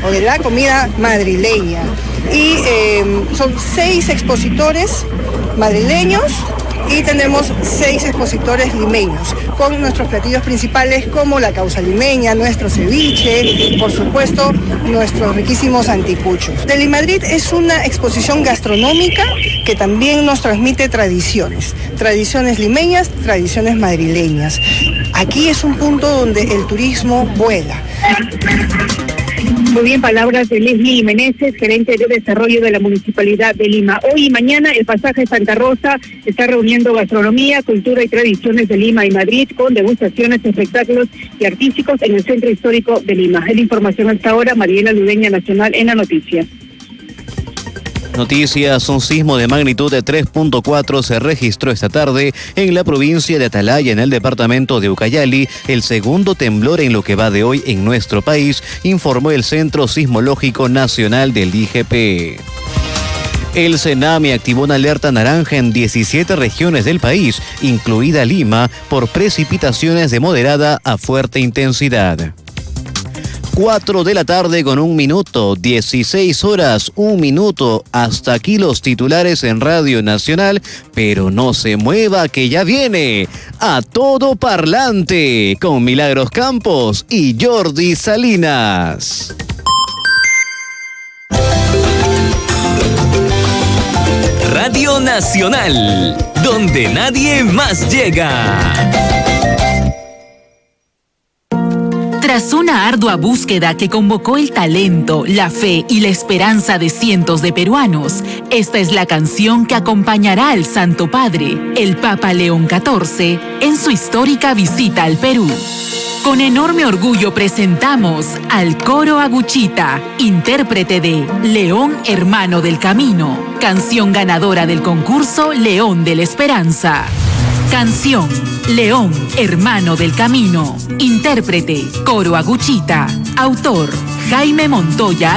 o de la comida madrileña. Y son 6 expositores madrileños y tenemos 6 expositores limeños, con nuestros platillos principales como la causa limeña, nuestro ceviche, por supuesto, nuestros riquísimos anticuchos. Delimadrid es una exposición gastronómica que también nos transmite tradiciones limeñas, tradiciones madrileñas. Aquí es un punto donde el turismo vuela. Muy bien, palabras de Leslie Meneses, gerente de desarrollo de la Municipalidad de Lima. Hoy y mañana el pasaje Santa Rosa está reuniendo gastronomía, cultura y tradiciones de Lima y Madrid con degustaciones, espectáculos y artísticos en el Centro Histórico de Lima. Es la información hasta ahora, Mariela Ludeña, Nacional en la Noticia. Noticias: un sismo de magnitud de 3.4 se registró esta tarde en la provincia de Atalaya, en el departamento de Ucayali, el segundo temblor en lo que va de hoy en nuestro país, informó el Centro Sismológico Nacional del IGP. El CENAMI activó una alerta naranja en 17 regiones del país, incluida Lima, por precipitaciones de moderada a fuerte intensidad. 4 de la tarde con 1 minuto, 16 horas, 1 minuto. Hasta aquí los titulares en Radio Nacional, pero no se mueva que ya viene A Todo Parlante con Milagros Campos y Jordi Salinas. Radio Nacional, donde nadie más llega. Tras una ardua búsqueda que convocó el talento, la fe y la esperanza de cientos de peruanos, esta es la canción que acompañará al Santo Padre, el Papa León XIV, en su histórica visita al Perú. Con enorme orgullo presentamos al Coro Aguchita, intérprete de León Hermano del Camino, canción ganadora del concurso León de la Esperanza. Canción León Hermano del Camino, intérprete Coro Aguchita, autor Jaime Montoya